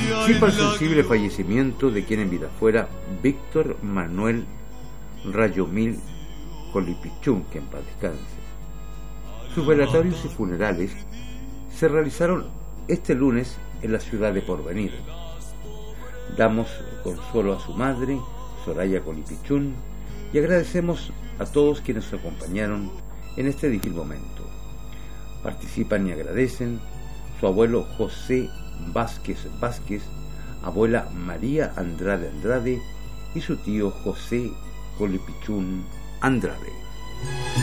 Sí, para el sensible fallecimiento de quien en vida fuera Víctor Manuel Rayomil Colipichún, que en paz descanse. Sus velatorios y funerales se realizaron este lunes en la ciudad de Porvenir. Damos consuelo a su madre, Soraya Colipichún, y agradecemos a todos quienes nos acompañaron en este difícil momento. Participan y agradecen su abuelo José Vázquez Vázquez, abuela María Andrade Andrade y su tío José Colipichún Andrade.